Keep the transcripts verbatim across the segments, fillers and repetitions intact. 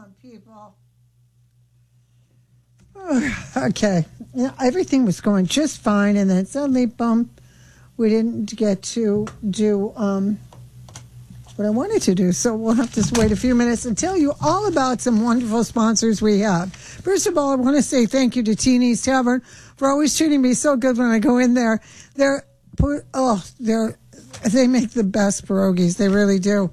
down, people. Okay. You know, everything was going just fine, and then suddenly, boom, we didn't get to do um, what I wanted to do. So we'll have to wait a few minutes and tell you all about some wonderful sponsors we have. First of all, I want to say thank you to Teeny's Tavern for always treating me so good when I go in there. They're, oh, they're, they make the best pierogies. They really do.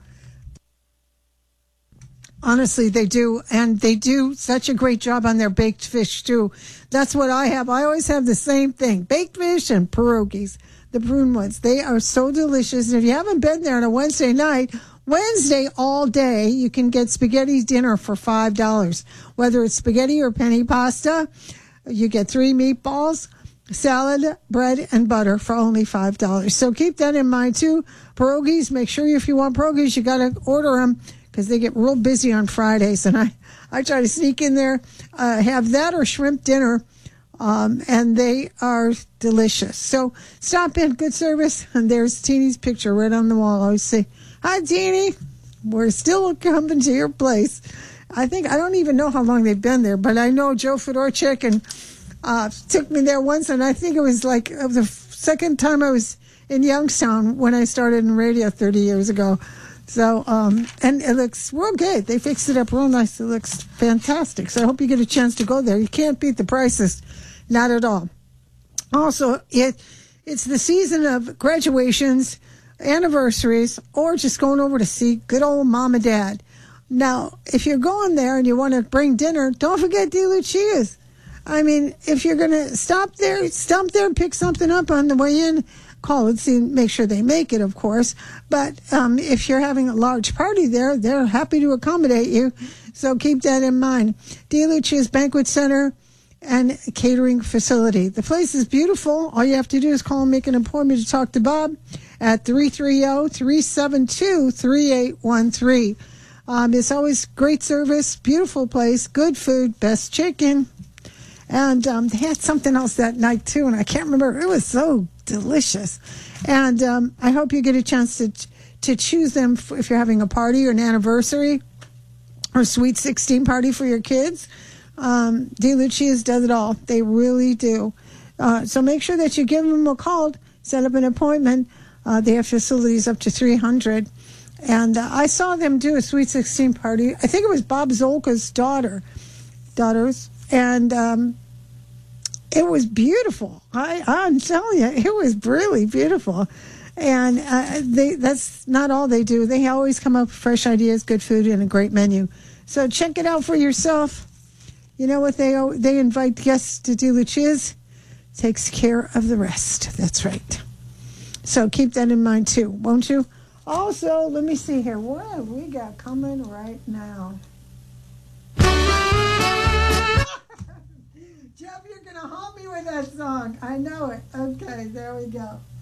Honestly, they do, and they do such a great job on their baked fish, too. That's what I have. I always have the same thing, baked fish and pierogies, the prune ones. They are so delicious, and if you haven't been there on a Wednesday night, Wednesday all day, you can get spaghetti dinner for five dollars. Whether it's spaghetti or penne pasta, you get three meatballs, salad, bread, and butter for only five dollars. So keep that in mind, too. Pierogies, make sure if you want pierogies, you got to order them, because they get real busy on Fridays, and I, I try to sneak in there, uh, have that or shrimp dinner, um, and they are delicious. So stop in, good service, and there's Teeny's picture right on the wall. I always say, hi, Teeny. We're still coming to your place. I think, I don't even know how long they've been there, but I know Joe Fedorchik and uh, took me there once, and I think it was like it was the second time I was in Youngstown when I started in radio thirty years ago. So, um, and it looks real good. They fixed it up real nice. It looks fantastic. So I hope you get a chance to go there. You can't beat the prices. Not at all. Also, it it's the season of graduations, anniversaries, or just going over to see good old mom and dad. Now, if you're going there and you want to bring dinner, don't forget De Lucia's. I mean, if you're going to stop there, stop there and pick something up on the way in, call and see, make sure they make it, of course. But um, if you're having a large party there, they're happy to accommodate you. So keep that in mind. De Lucia's Banquet Center and Catering Facility. The place is beautiful. All you have to do is call and make an appointment to talk to Bob at three three zero, three seven two, three eight one three. Um, it's always great service, beautiful place, good food, best chicken. And um, they had something else that night, too, and I can't remember. It was so delicious. And um, I hope you get a chance to to choose them if you're having a party or an anniversary or a sweet sixteen party for your kids. Um, De Lucia's does it all. They really do. Uh, so make sure that you give them a call, set up an appointment. Uh, they have facilities up to three hundred. And uh, I saw them do a sweet sixteen party. I think it was Bob Zolka's daughter, daughters. And um, it was beautiful. I, I'm telling you, it was really beautiful. And uh, they, that's not all they do. They always come up with fresh ideas, good food, and a great menu. So check it out for yourself. You know what? They they invite guests to De Lucia's. Takes care of the rest. That's right. So keep that in mind, too, won't you? Also, let me see here. What have we got coming right now? Jeff, you're going to haunt me with that song. I know it. Okay, there we go.